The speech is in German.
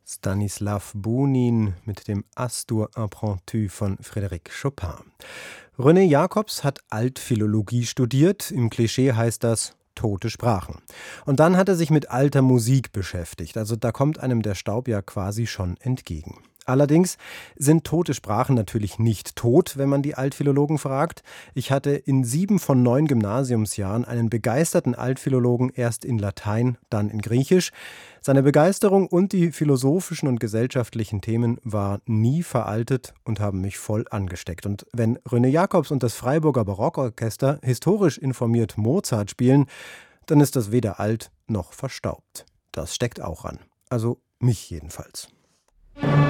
Stanislav Bunin mit dem Astur impromptu von Frédéric Chopin. René Jacobs hat Altphilologie studiert. Im Klischee heißt das tote Sprachen. Und dann hat er sich mit alter Musik beschäftigt. Also da kommt einem der Staub ja quasi schon entgegen. Allerdings sind tote Sprachen natürlich nicht tot, wenn man die Altphilologen fragt. Ich hatte in 7 von 9 Gymnasiumsjahren einen begeisterten Altphilologen, erst in Latein, dann in Griechisch. Seine Begeisterung und die philosophischen und gesellschaftlichen Themen war nie veraltet und haben mich voll angesteckt. Und wenn René Jacobs und das Freiburger Barockorchester historisch informiert Mozart spielen, dann ist das weder alt noch verstaubt. Das steckt auch an. Also mich jedenfalls.